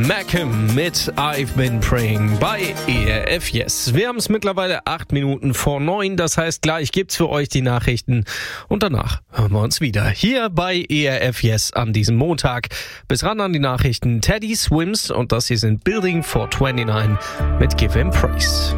Mackem mit I've Been Praying bei ERF Yes. Wir haben es mittlerweile 8 Minuten vor 9, das heißt gleich gibt's für euch die Nachrichten und danach hören wir uns wieder hier bei ERF Yes an diesem Montag. Bis ran an die Nachrichten Teddy Swims und das hier sind Building 429 mit Give Him Praise.